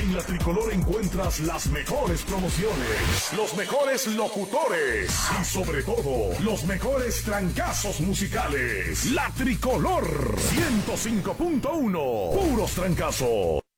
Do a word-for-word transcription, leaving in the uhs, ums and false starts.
En la Tricolor encuentras las mejores promociones, los mejores locutores y sobre todo, los mejores trancazos musicales. La Tricolor ciento cinco punto uno, puros trancazos.